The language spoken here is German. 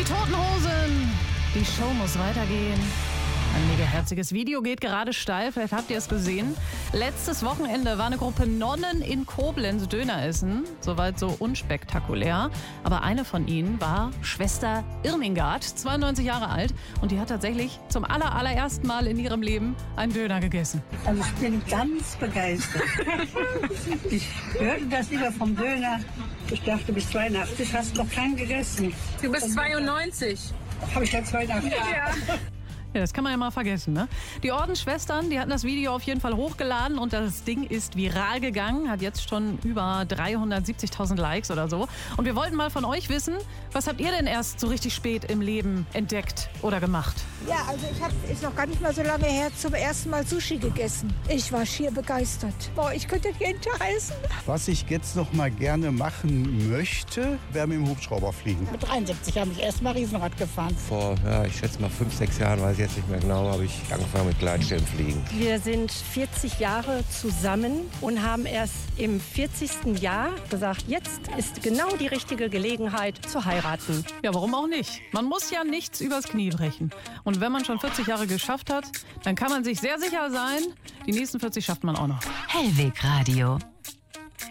Die Toten Hosen. Die Show muss weitergehen. Ein mega herziges Video geht gerade steil, vielleicht habt ihr es gesehen. Letztes Wochenende war eine Gruppe Nonnen in Koblenz Döner essen. Soweit so unspektakulär. Aber eine von ihnen war Schwester Irmingard, 92 Jahre alt. Und die hat tatsächlich zum allerersten Mal in ihrem Leben einen Döner gegessen. Also ich bin ganz begeistert. Ich hörte das immer vom Döner. Ich dachte, bis 82 hast du noch keinen gegessen. Du bist 92. Habe ich ja 82. Ja. Ja, das kann man ja mal vergessen, ne? Die Ordensschwestern, die hatten das Video auf jeden Fall hochgeladen und das Ding ist viral gegangen, hat jetzt schon über 370.000 Likes oder so. Und wir wollten mal von euch wissen, was habt ihr denn erst so richtig spät im Leben entdeckt oder gemacht? Ja, also ist noch gar nicht mal so lange her, zum ersten Mal Sushi gegessen. Ich war schier begeistert. Boah, ich könnte jeden Tag essen. Was ich jetzt noch mal gerne machen möchte, wäre mit dem Hubschrauber fliegen. Mit 73 habe ich erst mal Riesenrad gefahren. Vor, ich schätze mal 5, 6 Jahren, weiß ich jetzt nicht mehr genau, habe ich angefangen mit Gleitschirmfliegen. Wir sind 40 Jahre zusammen und haben erst im 40. Jahr gesagt, jetzt ist genau die richtige Gelegenheit zu heiraten. Ja, warum auch nicht? Man muss ja nichts übers Knie brechen. Und wenn man schon 40 Jahre geschafft hat, dann kann man sich sehr sicher sein, die nächsten 40 schafft man auch noch. Hellweg Radio.